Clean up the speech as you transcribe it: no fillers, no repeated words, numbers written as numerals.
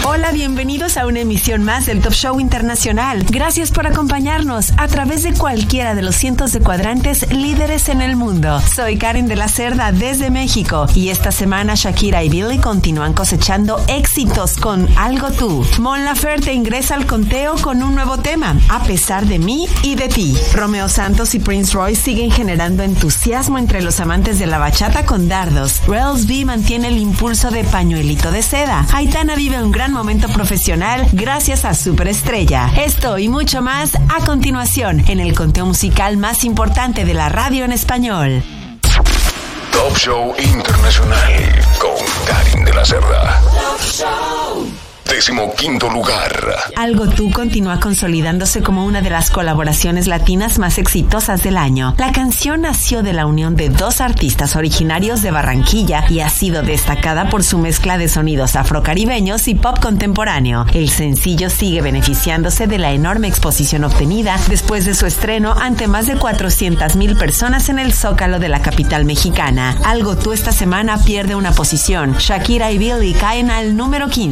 Hola, bienvenidos a una emisión más del Top Show Internacional. Gracias por acompañarnos a través de cualquiera de los cientos de cuadrantes líderes en el mundo. Soy Karen de la Cerda desde México y esta semana Shakira y Billie continúan cosechando éxitos con Algo Tú. Mon Laferte ingresa al conteo con un nuevo tema, A pesar de mí y de ti. Romeo Santos y Prince Royce siguen generando entusiasmo entre los amantes de la bachata con dardos. Rels B mantiene el impulso de Pañuelito de Seda. Aitana vive un gran momento profesional gracias a Superestrella. Esto y mucho más a continuación en el conteo musical más importante de la radio en español. Top Show Internacional con Karen de la Cerda. Top Show. 15º lugar. Algo Tú continúa consolidándose como una de las colaboraciones latinas más exitosas del año. La canción nació de la unión de dos artistas originarios de Barranquilla y ha sido destacada por su mezcla de sonidos afrocaribeños y pop contemporáneo. El sencillo sigue beneficiándose de la enorme exposición obtenida después de su estreno ante más de 400,000 personas en el Zócalo de la capital mexicana. Algo Tú esta semana pierde una posición. Shakira y Billie caen al número 15.